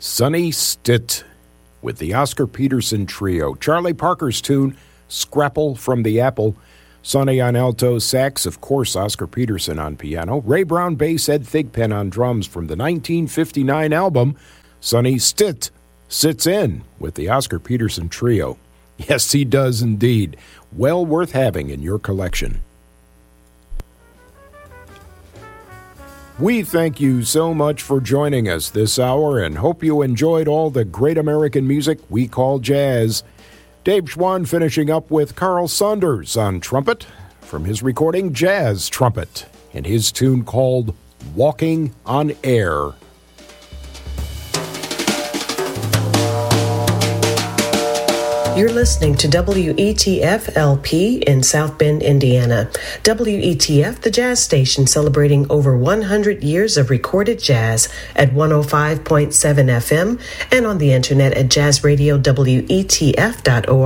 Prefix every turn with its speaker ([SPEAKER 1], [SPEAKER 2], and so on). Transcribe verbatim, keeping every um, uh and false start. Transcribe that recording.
[SPEAKER 1] Sonny Stitt with the Oscar Peterson Trio. Charlie Parker's tune, Scrapple from the Apple. Sonny on alto sax, of course, Oscar Peterson on piano. Ray Brown bass, Ed Thigpen on drums from the nineteen fifty-nine album. Sonny Stitt sits in with the Oscar Peterson Trio. Yes, he does indeed. Well worth having in your collection. We thank you so much for joining us this hour and hope you enjoyed all the great American music we call jazz. Dave Schwann finishing up with Carl Saunders on trumpet from his recording Jazz Trumpet and his tune called Walking on Air.
[SPEAKER 2] You're listening to W E T F L P in South Bend, Indiana. W E T F, the jazz station celebrating over one hundred years of recorded jazz at one oh five point seven F M and on the internet at jazz radio W E T F dot org.